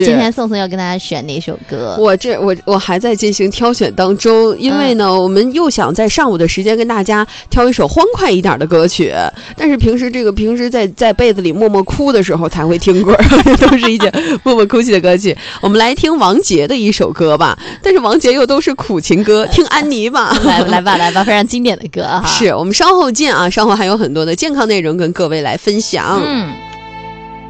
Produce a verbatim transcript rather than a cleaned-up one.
今天宋宋要跟大家选哪首歌？ 我这我我还在进行挑选当中，因为呢、嗯、我们又想在上午的时间跟大家挑一首欢快一点的歌曲，但是平时这个平时在在被子里默默哭的时候才会听歌，都是一些默默哭泣的歌曲。我们来听王杰的一首歌吧，但是王杰又都是苦情歌，听安妮吧。 来来吧来吧，非常经典的歌哈。 是我们稍后见啊，稍后还有很多的健康内容跟各位来分享。 嗯。